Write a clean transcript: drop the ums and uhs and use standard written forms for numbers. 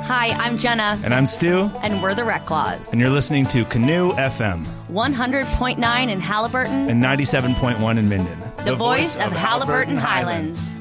Hi, I'm Jenna. And I'm Stu. And we're the Reclaws. And you're listening to Canoe FM. 100.9 in Halliburton. And 97.1 in Minden. The voice of Halliburton Highlands.